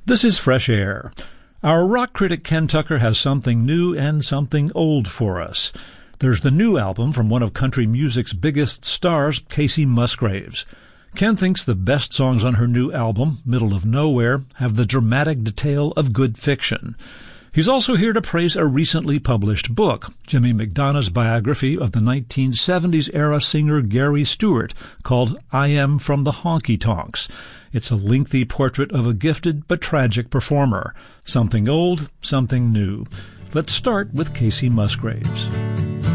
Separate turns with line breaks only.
This is Fresh Air. Our rock critic Ken Tucker has something new and something old for us. There's the new album from one of country music's biggest stars, Kacey Musgraves. Ken thinks the best songs on her new album, Middle of Nowhere, have the dramatic detail of good fiction. He's also here to praise a recently published book, Jimmy McDonough's biography of the 1970s-era singer Gary Stewart, called I Am from the Honky Tonks. It's a lengthy portrait of a gifted but tragic performer. Something old, something new. Let's start with Kacey Musgraves.